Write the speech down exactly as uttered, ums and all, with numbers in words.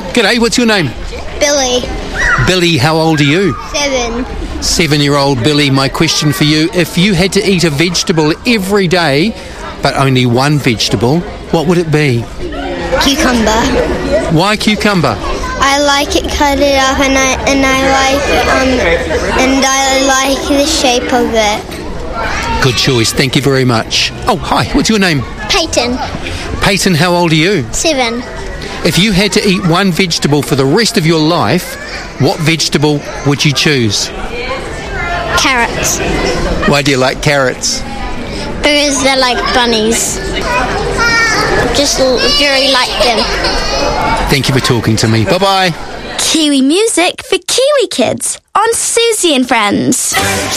G'day, what's your name? Billy. Billy, how old are you? Seven. Seven-year-old Billy, my question for you, if you had to eat a vegetable every day, but only one vegetable, what would it be? Cucumber. Why cucumber? I like it cut it up, and I and I like um and I like the shape of it. Good choice, thank you very much. Oh, hi, what's your name? Peyton. Peyton, how old are you? Seven. If you had to eat one vegetable for the rest of your life, what vegetable would you choose? Carrots. Why do you like carrots? Because they're like bunnies. Just l- very like them. Thank you for talking to me. Bye-bye. Kiwi music for Kiwi kids on Susie and Friends.